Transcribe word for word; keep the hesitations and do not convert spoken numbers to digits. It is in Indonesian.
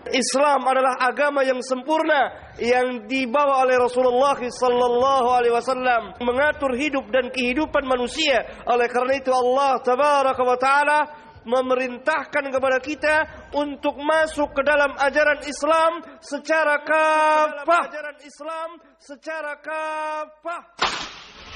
Islam adalah agama yang sempurna yang dibawa oleh Rasulullah sallallahu alaihi wasallam, mengatur hidup dan kehidupan manusia. Oleh karena itu Allah tabaraka wa taala memerintahkan kepada kita untuk masuk ke dalam ajaran Islam secara kafah. Ajaran Islam secara kafah.